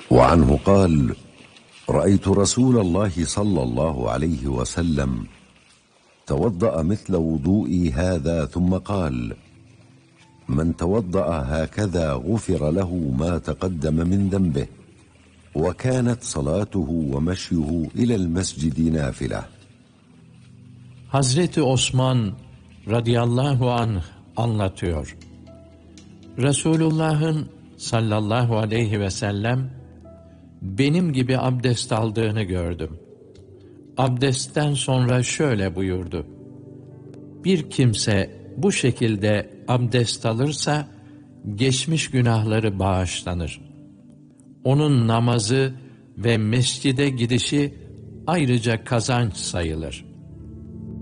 وعنه قال: رأيت رسول الله صلى الله عليه وسلم توضأ مثل وضوئي هذا ثم قال: من توضأ هكذا غفر له ما تقدم من ذنبه وكانت صلاته ومشيه إلى المسجد نافلة. Hazreti Osman radıyallahu anh anlatıyor. Resulullah'ın sallallahu aleyhi ve sellem benim gibi abdest aldığını gördüm. Abdestten sonra şöyle buyurdu: bir kimse bu şekilde abdest alırsa geçmiş günahları bağışlanır. Onun namazı ve mescide gidişi ayrıca kazanç sayılır.